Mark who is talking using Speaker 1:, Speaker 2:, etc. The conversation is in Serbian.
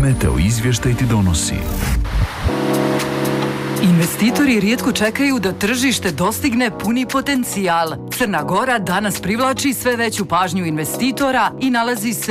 Speaker 1: Meteo izvještaj ti donosi.
Speaker 2: Investitori rijetko čekaju da tržište dostigne puni potencijal. Crna Gora danas privlači sve veću pažnju investitora i nalazi se